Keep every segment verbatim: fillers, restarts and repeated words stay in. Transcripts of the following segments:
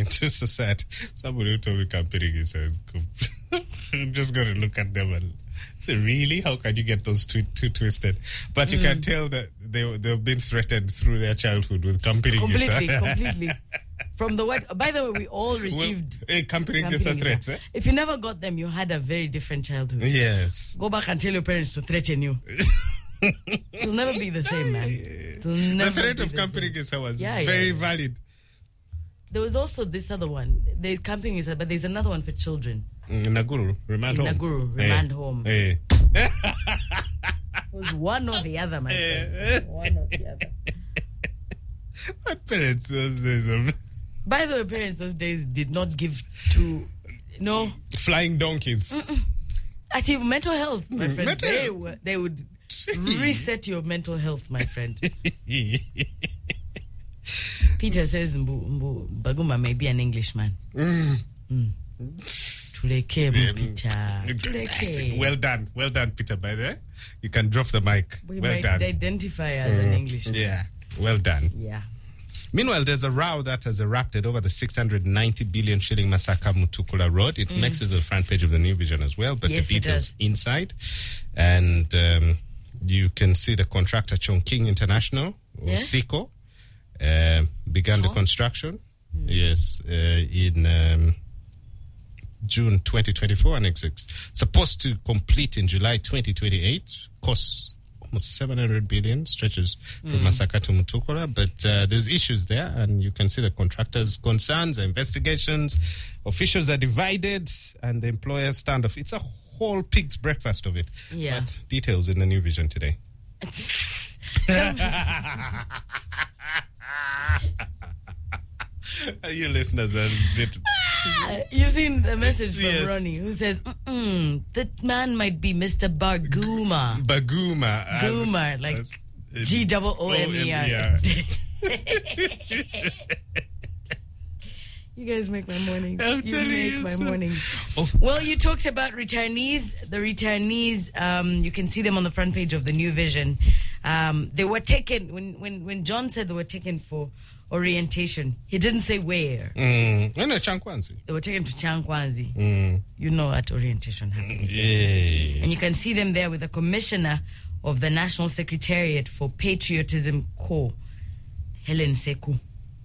into society. Somebody who told me campaigning is I'm just going to look at them and say, really? How can you get those two, two twisted? But you mm. can tell that they, they've been threatened through their childhood with campaigning. Completely, completely. From the word, by the way, we all received well, campaigning threats. Eh? If you never got them, you had a very different childhood. Yes. Go back and tell your parents to threaten you. It'll never be the same, man. It'll never the threat be of the campaigning same. was yeah, very yeah. valid. There was also this other one. There's camping, but there's another one for children. Mm, Naguru, remand In home. Naguru, remand hey. home. Hey. It was one or the other, my friend. One or the other. My parents those days. By the way, parents those days did not give to no flying donkeys. Mm-mm. Actually, mental health, my friend. Mental they health. were, they would reset your mental health, my friend. Peter says Mbu, Mbu, Baguma may be an Englishman. Mm. Mm. Tuleke, Peter. Tuleke. Well done. Well done, Peter, by the way. You can drop the mic. We well might done. identify as mm. an Englishman. Yeah. Well done. Yeah. Meanwhile, there's a row that has erupted over the six hundred ninety billion shilling Masaka Mutukula Road. It mm. makes it to the front page of the New Vision as well, but yes, the details inside. And um, you can see the contractor Chongqing International, or yeah? SICO, uh, began sure. the construction. Mm. Yes, uh, in um, June twenty twenty-four, and it's supposed to complete in July twenty twenty-eight. Costs almost seven hundred billion, stretches from mm. Masaka to Mutukula, but uh, there's issues there, and you can see the contractors' concerns, investigations, officials are divided, and the employers stand off. It's a whole pig's breakfast of it. Yeah. But details in the New Vision today. You listeners are a bit... You've seen the message It's, from yes. Ronnie who says, Mm-mm, that man might be Mister Baguma. Baguma. Baguma, like G O O M E R. You guys make my mornings. I'm you telling make you my so. mornings. Oh. Well, you talked about returnees. The returnees, um, you can see them on the front page of the New Vision. Um, they were taken, when, when, when John said they were taken for orientation, he didn't say where. Mm. No, no, Chankwanzi. They were taken to Chankwanzi. Mm. You know at orientation happens. Yeah. And you can see them there with the commissioner of the National Secretariat for Patriotism Corps, Helen Seku.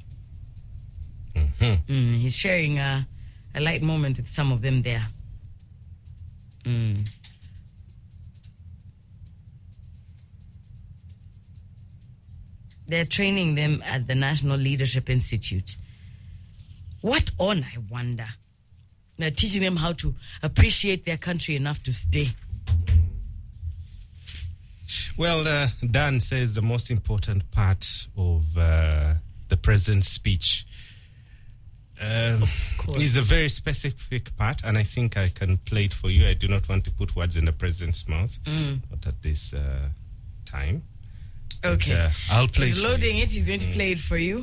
Mm-hmm. Mm, he's sharing a, a light moment with some of them there. Mm. They're training them at the National Leadership Institute. What on, I wonder? They're teaching them how to appreciate their country enough to stay. Well, uh, Dan says the most important part of uh, the president's speech um, is a very specific part, and I think I can play it for you. I do not want to put words in the president's mouth, mm. not at this uh, time. Okay. But, uh, I'll play He's it for loading you. it. He's going to Mm. play it for you.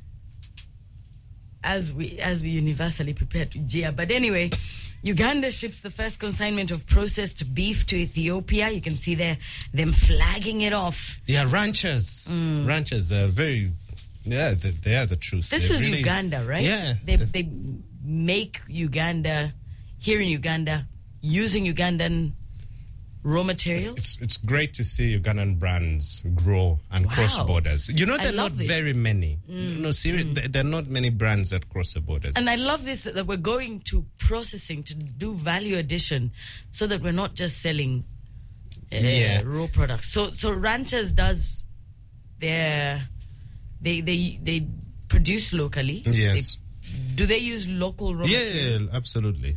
As we as we universally prepare to jeer. But anyway, Uganda ships the first consignment of processed beef to Ethiopia. You can see there them flagging it off. Yeah, ranchers. Mm. Ranchers are very... Yeah, they, they are the truth. This They're is really, Uganda, right? Yeah. They they make Uganda, here in Uganda, using Ugandan raw materials. It's, it's it's great to see Ugandan brands grow and Wow. cross borders. You know, I there are not love this. very many. Mm. No, seriously, Mm. there, there are not many brands that cross the borders. And I love this that we're going to processing to do value addition, so that we're not just selling uh, Yeah. raw products. So so Ranchers does their they they they produce locally. Yes. They, do they use local raw Yeah, material? yeah, absolutely.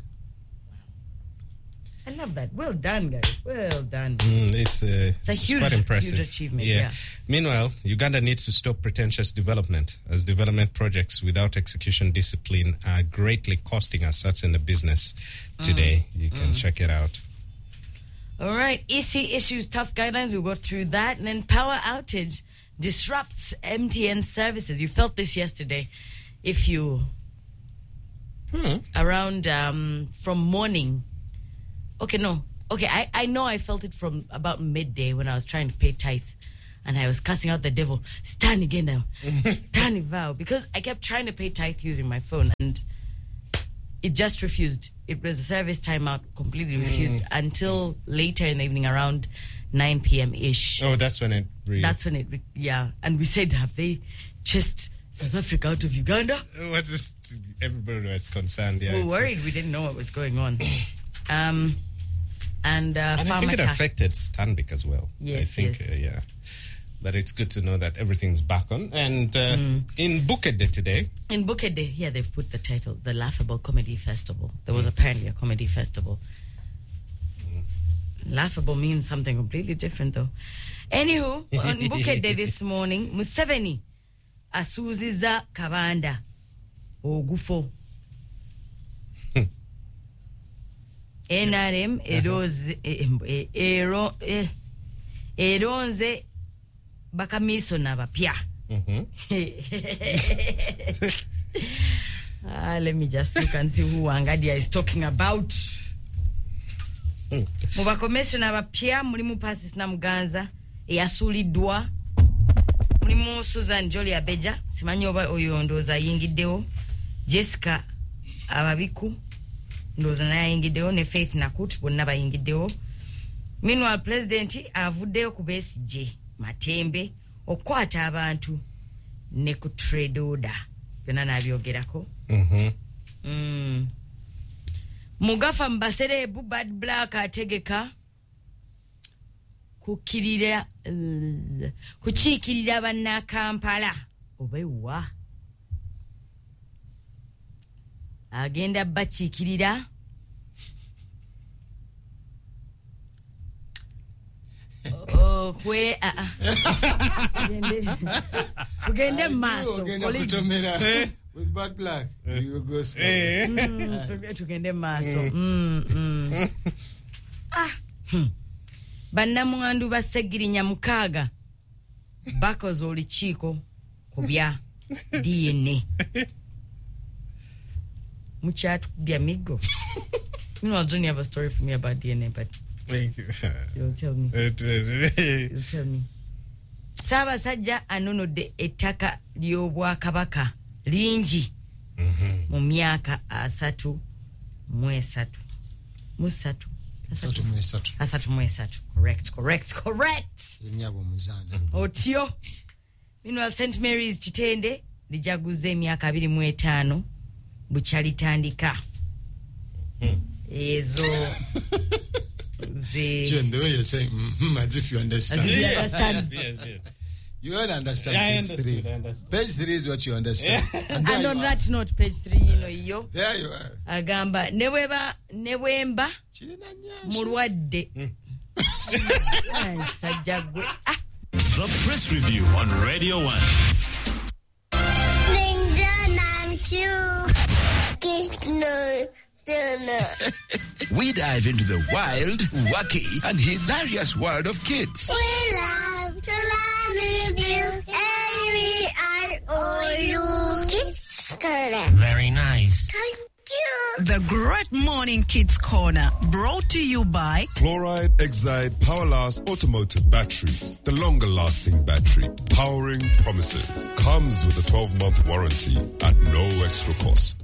I love that. Well done, guys. Well done. Mm, it's uh, It's a huge, quite impressive. huge achievement. Yeah. Meanwhile, Uganda needs to stop pretentious development, as development projects without execution discipline are greatly costing us. That's in the business today. Mm. You can mm. check it out. All right. E C issues tough guidelines. We'll go through that. And then power outage disrupts M T N services. You felt this yesterday. If you... Hmm. Around um, from morning... Okay, no. Okay, I, I know I felt it from about midday when I was trying to pay tithe And I was cussing out the devil. Stand again now. Stand vow. Because I kept trying to pay tithe using my phone and it just refused. It was a service timeout, completely refused mm. until later in the evening around nine p.m. ish. Oh, that's when it really... That's when it, re- yeah. And we said, have they chased South Africa out of Uganda? What's this? Everybody was concerned. Yeah, we were worried. We didn't know what was going on. um, and uh, and I think it affected Stanbic as well. Yes, I think, yes. Uh, yeah. But it's good to know that everything's back on. And uh, mm. in Bukedde today... In Bukedde, yeah, they've put the title, The Laughable Comedy Festival. There was mm. apparently a comedy festival. Mm. Laughable means something completely different, though. Anywho, on Bukedde this morning, Museveni asuuziza Kabanda ogufo. N R M eroze ero eronze bakamisona bapya. Ah, let me just look and see who Wangadia is talking about. Mubakomesona bapya mulimu Pasis Namuganza eyasulidwa. Mulimu Susan Jolie Abeja simanyi oba oyo ndoza yingiddewo. Jessica Ababiku ndoza naye yingiddewo ne Faith Nakut bonna bayingiddewo. Meanwhile President avuddeyo ku Besigye Matembe okwata abantu ne ku trade order byonna nabyogerako. Mhm. Mm. Mugafa Mbaserebu Bad Black ategeka kukirira uh, kuchikirira banna Kampala obewa agenda bachikirira oh kwe a a tugende maso with Bad Black you will go slow. Tugende maso mm mm ah bannamwandu basegirinya mukaaga bakoze olukiiko ku bya D N A muchatu bya migo. You know, Johnny have a story for me about D N A, but thank you. You'll tell me. You'll tell me. Saba sajja anonodde ettaka ly'Obwakabaka lingi mu myaka asatu mu esatu mu esatu asatu mu esatu asatu mu esatu correct correct correct enyabo muzana otyo. Meanwhile Saint Mary's Kitende lijaguze emyaka abiri mu etaano bukyalitandika ezo ze John, the way you're saying mm-hmm, as if you understand. As if you understand. Yes, yes. You all understand Yeah, I page understood, three. I understood. Page three is what you understand. And, And there on you that are. note, page three, you know, yo. There you are. Agamba, neweba, newemba, Chirina nyasha. mulwadde. Ay, sajagwe. Ah. The Press Review on Radio one. Linda and Q. Kiss no. We dive into the wild, wacky, and hilarious world of kids. We love to love with you. And we are all you. Kids Corner. Very nice. Thank you. The Great Morning Kids Corner, brought to you by Chloride Exide Powerlast Automotive Batteries, the longer-lasting battery, powering promises. Comes with a twelve-month warranty at no extra cost.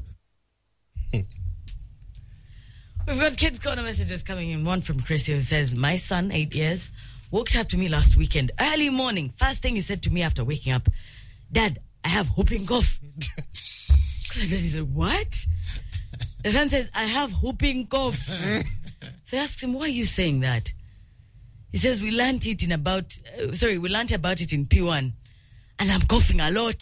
We've got Kids Corner messages coming in. One from Chris who says, my son, eight years, walked up to me last weekend, early morning. First thing he said to me after waking up, Dad, I have whooping cough. And then he said, what? The son says, I have whooping cough. So I asked him, why are you saying that? He says, we learned it in about, uh, sorry, we learned about it in P one. And I'm coughing a lot.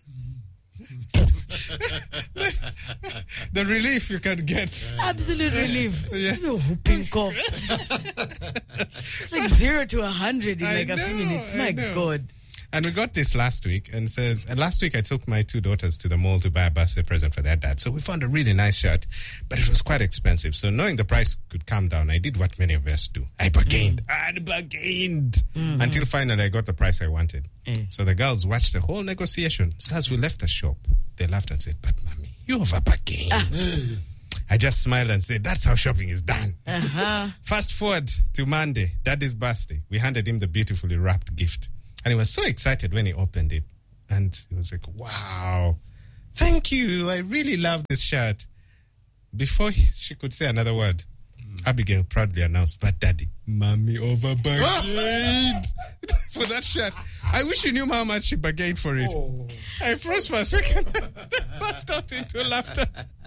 The relief you can get. Absolute relief. Yeah. You know, whooping cough. It's like zero to a hundred in I like a few know, minutes. I My know. God. And we got this last week and says, and last week I took my two daughters to the mall to buy a birthday present for their dad. So we found a really nice shirt, but it was quite expensive. So knowing the price could come down, I did what many of us do. I bargained. I bargained. Mm-hmm. Until finally I got the price I wanted. Mm. So the girls watched the whole negotiation. So as we left the shop, they laughed and said, but mommy, you have a bargain. Ah. I just smiled and said, that's how shopping is done. Uh-huh. Fast forward to Monday, Daddy's birthday. We handed him the beautifully wrapped gift. And he was so excited when he opened it. And he was like, wow, thank you. I really love this shirt. Before he, she could say another word, mm. Abigail proudly announced, but daddy, mommy over bargained for that shirt. I wish you knew how much she bargained for it. Oh. I froze for a second. Burst out into laughter.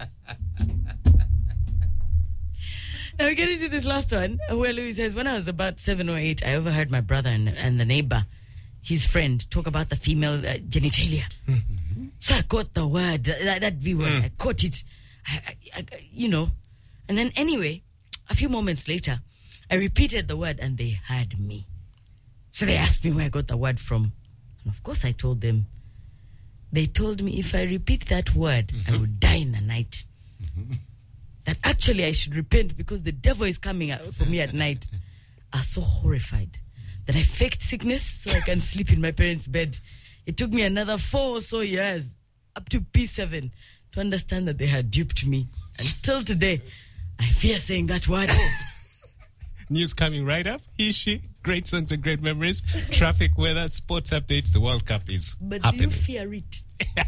Now we get into this last one where Louis says, when I was about seven or eight, I overheard my brother and, and the neighbor, his friend, talk about the female uh, genitalia. Mm-hmm. So I caught the word, that, that V word, mm. I caught it, I, I, I, you know. And then anyway, a few moments later, I repeated the word and they heard me. So they asked me where I got the word from. And of course I told them. They told me if I repeat that word, mm-hmm. I would die in the night. Mm-hmm. That actually I should repent because the devil is coming out for me at night. I was so horrified that I faked sickness so I can sleep in my parents' bed. It took me another four or so years, up to P seven, to understand that they had duped me. Until today, I fear saying that word. News coming right up. He, she, great songs and great memories. Traffic, weather, sports updates. The World Cup is but happening. But do you fear it?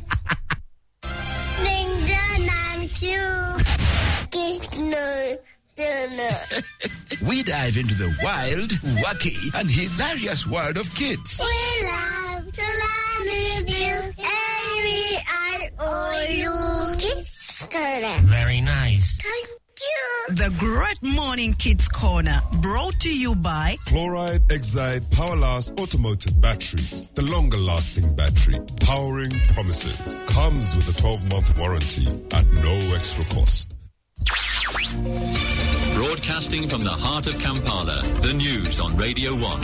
We dive into the wild, wacky, and hilarious world of kids. We love to learn with you. A V I O U. Kids Corner. Very nice. Thank you. The Great Morning Kids Corner, brought to you by Chloride Exide Powerlast Automotive Batteries. The longer lasting battery. Powering promises. Comes with a twelve month warranty at no extra cost. Broadcasting from the heart of Kampala, the news on Radio one.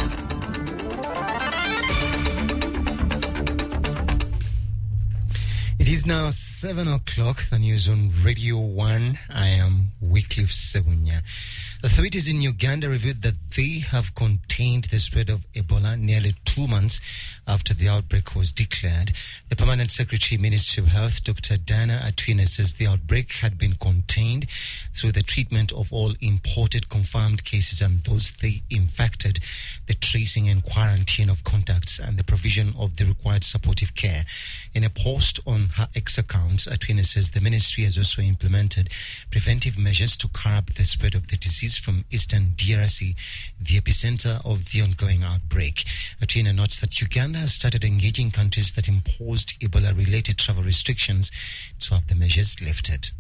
It is now seven o'clock, the news on Radio one. I am Wycliffe Segunya. Authorities in Uganda revealed that they have contained the spread of Ebola nearly two months after the outbreak was declared. The Permanent Secretary, Ministry of Health, Doctor Dana Atwine, says the outbreak had been contained through the treatment of all imported confirmed cases and those they infected, the tracing and quarantine of contacts, and the provision of the required supportive care. In a post on her X account, Atwine says the ministry has also implemented preventive measures to curb the spread of the disease from eastern D R C, the epicenter of the ongoing outbreak. Atwine notes that Uganda has started engaging countries that imposed Ebola-related travel restrictions to have the measures lifted.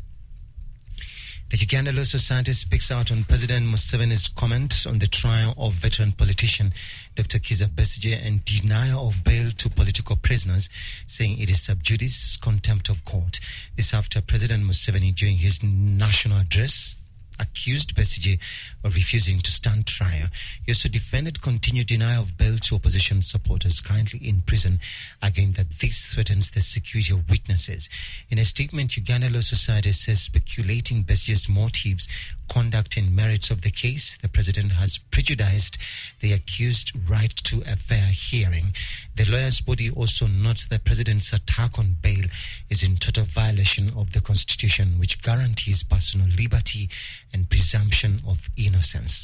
The Uganda Law Society speaks out on President Museveni's comment on the trial of veteran politician Doctor Kizza Besigye and denial of bail to political prisoners, saying it is sub judice contempt of court. This after President Museveni, during his national address, accused Besigye of refusing to stand trial. He also defended continued denial of bail to opposition supporters currently in prison, arguing that this threatens the security of witnesses. In a statement, Uganda Law Society says, speculating Besigye's motives, conduct and merits of the case, the president has prejudiced the accused right to a fair hearing. The lawyers' body also notes the president's attack on bail is in total violation of the constitution, which guarantees personal liberty and presumption of innocence.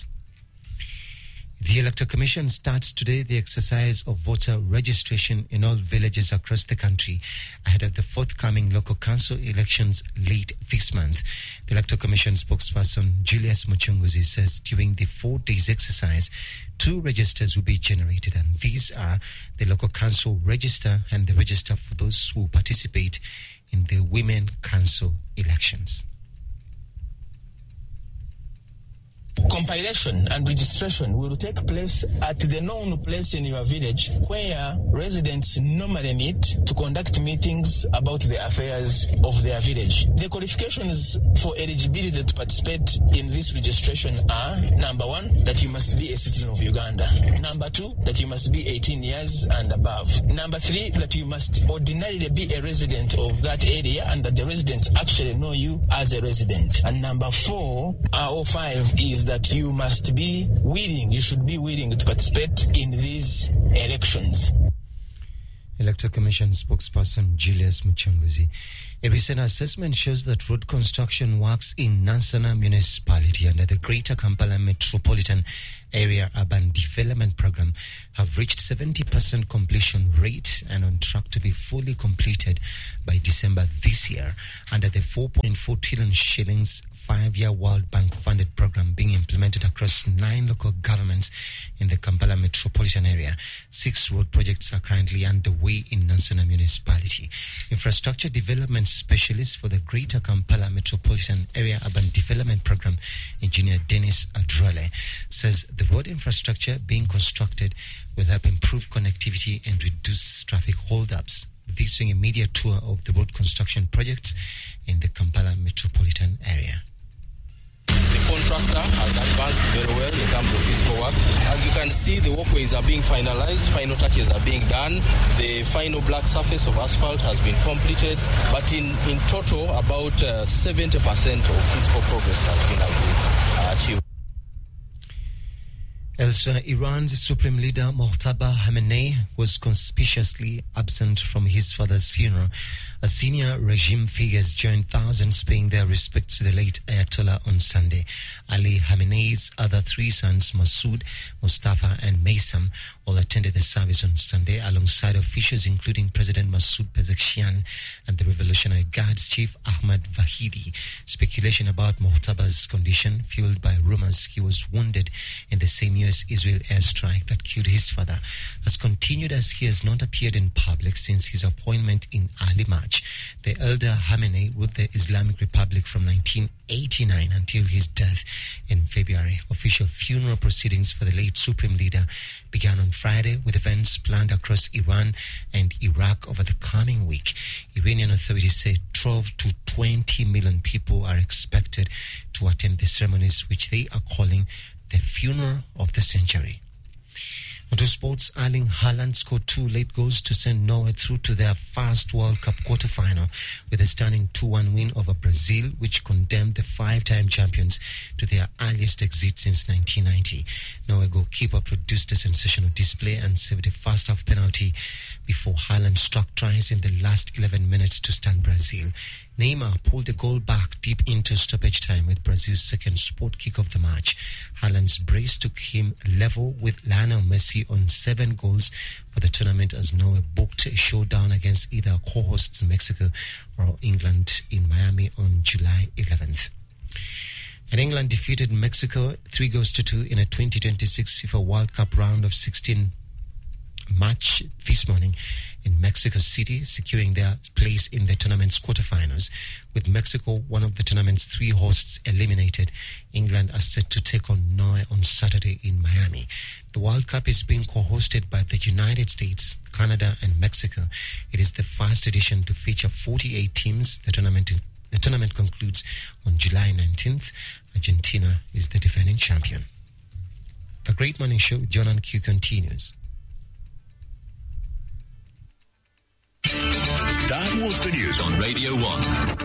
The Electoral Commission starts today the exercise of voter registration in all villages across the country ahead of the forthcoming local council elections late this month. The Electoral Commission spokesperson Julius Muchunguzi says during the four days exercise, two registers will be generated, and these are the local council register and the register for those who participate in the women council elections. Compilation and registration will take place at the known place in your village where residents normally meet to conduct meetings about the affairs of their village. The qualifications for eligibility to participate in this registration are: number one, that you must be a citizen of Uganda; number two, that you must be eighteen years and above; number three, that you must ordinarily be a resident of that area and that the residents actually know you as a resident; and number four uh, or five is that you must be willing, you should be willing to participate in these elections. Electoral Commission spokesperson Julius Muchunguzi. A recent assessment shows that road construction works in Nansana municipality under the Greater Kampala Metropolitan Area Urban Development Program have reached seventy percent completion rate and on track to be fully completed by December this year under the four point four trillion shillings five-year World Bank funded program being implemented across nine local governments in the Kampala Metropolitan Area. Six road projects are currently underway in Nansana municipality. Infrastructure development specialist for the Greater Kampala Metropolitan Area Urban Development Program, Engineer Dennis Adrole, says the road infrastructure being constructed will help improve connectivity and reduce traffic holdups. This being a media tour of the road construction projects in the Kampala Metropolitan Area. The contractor has advanced very well in terms of physical works. As you can see, the walkways are being finalized, final touches are being done. The final black surface of asphalt has been completed, but in, in total, about uh, seventy percent of physical progress has been achieved. Elsewhere, Iran's Supreme Leader Mojtaba Khamenei was conspicuously absent from his father's funeral. As senior regime figures joined thousands paying their respects to the late Ayatollah on Sunday. Ali Khamenei's other three sons, Masoud, Mustafa and Maysam, all attended the service on Sunday alongside officials including President Masoud Pezeshkian and the Revolutionary Guard's Chief Ahmad Vahidi. Speculation about Mojtaba's condition, fueled by rumors he was wounded in the same U S Israel airstrike that killed his father, has continued as he has not appeared in public since his appointment in early March. The elder Khamenei ruled the Islamic Republic from nineteen eighty-nine until his death in February. Official funeral proceedings for the late Supreme Leader began on Friday with events planned across Iran and Iraq over the coming week. Iranian authorities say twelve to twenty million people are expected to attend the ceremonies, which they are calling the funeral of the century. On to sports, Erling Haaland scored two late goals to send Norway through to their first World Cup quarter-final with a stunning two one win over Brazil, which condemned the five-time champions to their earliest exit since nineteen ninety. Norway goalkeeper produced a sensational display and saved a first-half penalty before Haaland struck tries in the last eleven minutes to stun Brazil. Neymar pulled the goal back deep into stoppage time with Brazil's second sport kick of the match. Haaland's brace took him level with Lionel Messi on seven goals for the tournament as Norway booked a showdown against either co-hosts Mexico or England in Miami on July eleventh. And England defeated Mexico three goals to two in a twenty twenty-six FIFA World Cup round of sixteen match this morning in Mexico City, securing their place in the tournament's quarterfinals. With Mexico, one of the tournament's three hosts, eliminated, England are set to take on Norway on Saturday in Miami. The World Cup is being co-hosted by the United States, Canada and Mexico. It is the first edition to feature forty-eight teams. The tournament the tournament concludes on July nineteenth. Argentina is the defending champion. The Great Morning Show, John and Q continues. That was the news on Radio one.